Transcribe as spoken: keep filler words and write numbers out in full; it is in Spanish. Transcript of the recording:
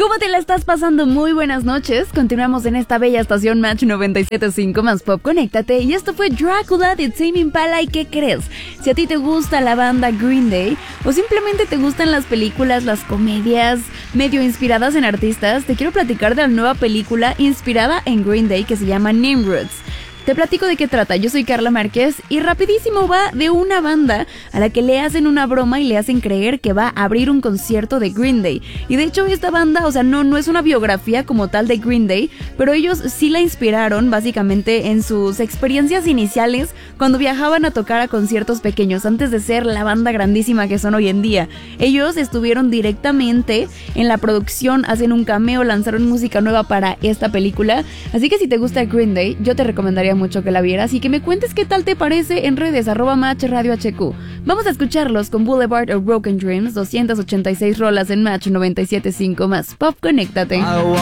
¿Cómo te la estás pasando? Muy buenas noches. Continuamos en esta bella estación Match noventa y siete punto cinco más Pop. Conéctate. Y esto fue Drácula de Tame Impala. ¿Y qué crees? Si a ti te gusta la banda Green Day o simplemente te gustan las películas, las comedias medio inspiradas en artistas, te quiero platicar de la nueva película inspirada en Green Day que se llama Nimrods. Te platico de qué trata. Yo soy Carla Márquez y rapidísimo va de una banda a la que le hacen una broma y le hacen creer que va a abrir un concierto de Green Day. Y de hecho esta banda, o sea, no, no es una biografía como tal de Green Day, pero ellos sí la inspiraron básicamente en sus experiencias iniciales cuando viajaban a tocar a conciertos pequeños antes de ser la banda grandísima que son hoy en día. Ellos estuvieron directamente en la producción, hacen un cameo, lanzaron música nueva para esta película. Así que si te gusta Green Day, yo te recomendaría mucho que la vieras y que me cuentes qué tal te parece en redes arroba Match Radio H Q. Vamos a escucharlos con Boulevard of Broken Dreams, doscientas ochenta y seis rolas en Match noventa y siete punto cinco más Pop. Conéctate.